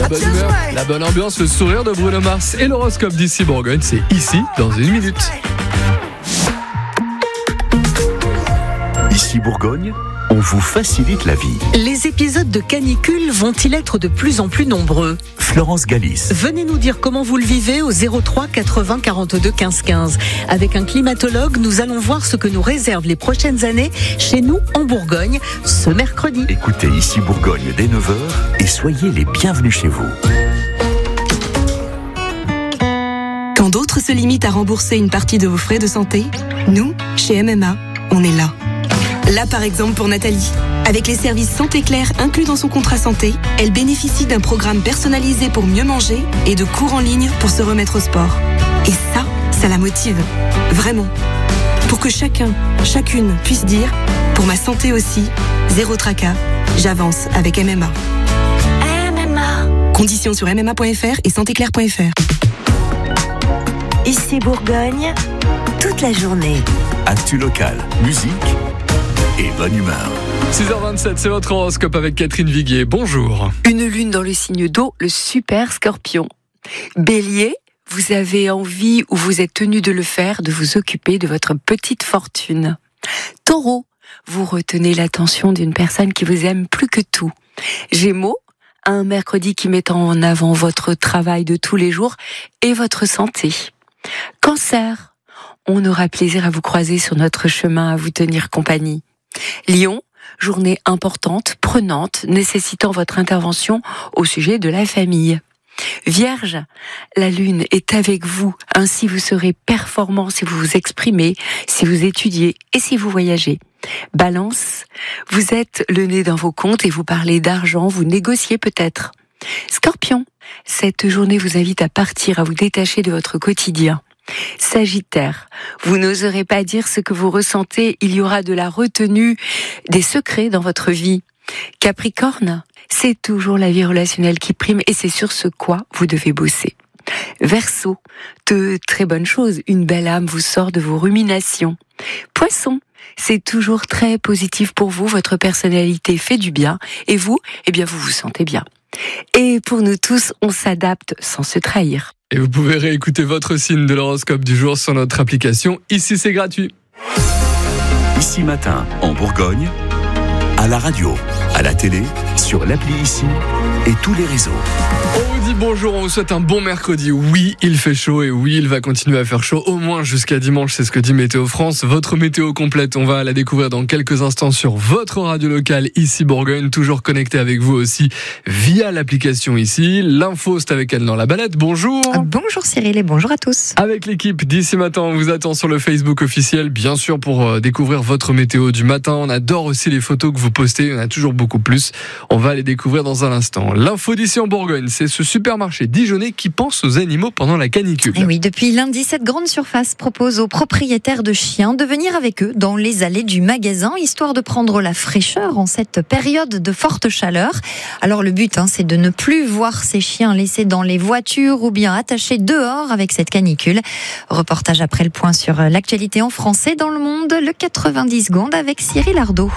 bonne humeur, la bonne ambiance, le sourire de Bruno Mars et l'horoscope d'ici Bourgogne, c'est ici dans 1 minute. Ici Bourgogne, on vous facilite la vie. Les épisodes de canicule vont-ils être de plus en plus nombreux ? Florence Galis. Venez nous dire comment vous le vivez au 03 80 42 15 15. Avec un climatologue, nous allons voir ce que nous réservent les prochaines années chez nous en Bourgogne ce mercredi. Écoutez Ici Bourgogne dès 9h et soyez les bienvenus chez vous. Quand d'autres se limitent à rembourser une partie de vos frais de santé, nous, chez MMA, on est là. Là, par exemple, pour Nathalie. Avec les services Santé Claire inclus dans son contrat santé, elle bénéficie d'un programme personnalisé pour mieux manger et de cours en ligne pour se remettre au sport. Et ça la motive. Vraiment. Pour que chacune puisse dire « Pour ma santé aussi, zéro tracas, j'avance avec MMA ». MMA. Conditions sur mma.fr et santéclaire.fr. Ici Bourgogne, toute la journée. Actu local, musique et bonne humeur. 6h27, c'est votre horoscope avec Catherine Viguier. Bonjour. Une lune dans le signe d'eau, le super Scorpion. Bélier, vous avez envie ou vous êtes tenu de le faire, de vous occuper de votre petite fortune. Taureau, vous retenez l'attention d'une personne qui vous aime plus que tout. Gémeaux, un mercredi qui met en avant votre travail de tous les jours et votre santé. Cancer, on aura plaisir à vous croiser sur notre chemin, à vous tenir compagnie. Lion, journée importante, prenante, nécessitant votre intervention au sujet de la famille. Vierge, la lune est avec vous, ainsi vous serez performant si vous vous exprimez, si vous étudiez et si vous voyagez. Balance, vous êtes le nez dans vos comptes et vous parlez d'argent, vous négociez peut-être. Scorpion, cette journée vous invite à partir, à vous détacher de votre quotidien. Sagittaire, vous n'oserez pas dire ce que vous ressentez, il y aura de la retenue, des secrets dans votre vie. Capricorne, c'est toujours la vie relationnelle qui prime et c'est sur ce quoi vous devez bosser. Verseau, de très bonnes choses, une belle âme vous sort de vos ruminations. Poisson, c'est toujours très positif pour vous, votre personnalité fait du bien et vous, vous vous sentez bien. Et pour nous tous, on s'adapte sans se trahir. Et vous pouvez réécouter votre signe de l'horoscope du jour sur notre application. Ici, c'est gratuit. Ici Matin, en Bourgogne, à la radio, à la télé, sur l'appli Ici et tous les réseaux. On vous dit bonjour, on vous souhaite un bon mercredi. Oui, il fait chaud et oui, il va continuer à faire chaud, au moins jusqu'à dimanche, c'est ce que dit Météo France. Votre météo complète, on va la découvrir dans quelques instants sur votre radio locale Ici Bourgogne, toujours connecté avec vous aussi via l'application Ici. L'info, c'est avec elle dans la balade. Bonjour. Bonjour Cyril et bonjour à tous. Avec l'équipe d'Ici Matin, on vous attend sur le Facebook officiel, bien sûr, pour découvrir votre météo du matin. On adore aussi les photos que vous postez, il y en a toujours beaucoup plus. On va les découvrir dans un instant. L'info d'ici en Bourgogne, c'est ce supermarché dijonnais qui pense aux animaux pendant la canicule. Et oui, depuis lundi, cette grande surface propose aux propriétaires de chiens de venir avec eux dans les allées du magasin, histoire de prendre la fraîcheur en cette période de forte chaleur. Alors le but, c'est de ne plus voir ces chiens laissés dans les voitures ou bien attachés dehors avec cette canicule. Reportage après le point sur l'actualité en français dans le monde, le 90 secondes avec Cyril Ardo.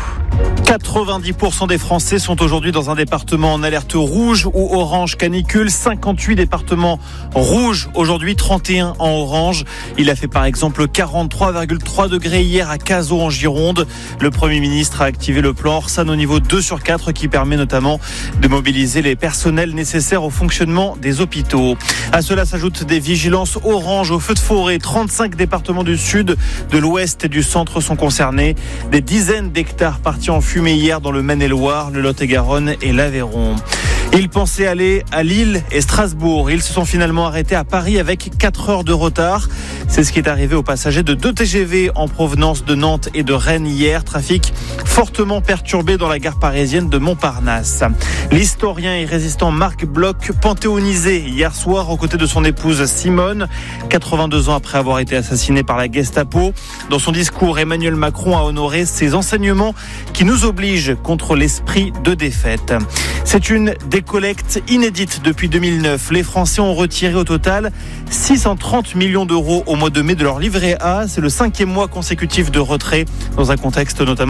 90% des Français sont aujourd'hui dans un département en alerte rouge ou orange canicule. 58 départements rouges aujourd'hui, 31 en orange. Il a fait par exemple 43,3 degrés hier à Cazaux en Gironde. Le Premier ministre a activé le plan Orsan au niveau 2 sur 4 qui permet notamment de mobiliser les personnels nécessaires au fonctionnement des hôpitaux. À cela s'ajoutent des vigilances orange aux feux de forêt. 35 départements du sud, de l'ouest et du centre sont concernés. Des dizaines d'hectares partis en fumée hier dans le Maine-et-Loire, le Lot-et-Garonne et l'Aveyron. Ils pensaient aller à Lille et Strasbourg. Ils se sont finalement arrêtés à Paris avec 4 heures de retard. C'est ce qui est arrivé aux passagers de 2 TGV en provenance de Nantes et de Rennes hier. Trafic fortement perturbé dans la gare parisienne de Montparnasse. L'historien et résistant Marc Bloch, panthéonisé hier soir aux côtés de son épouse Simone, 82 ans après avoir été assassiné par la Gestapo. Dans son discours, Emmanuel Macron a honoré ses enseignements qui nous obligent contre l'esprit de défaite. C'est une décollecte inédite depuis 2009. Les Français ont retiré au total 630 millions d'euros au mois de mai de leur livret A. C'est le 5e mois consécutif de retrait dans un contexte notamment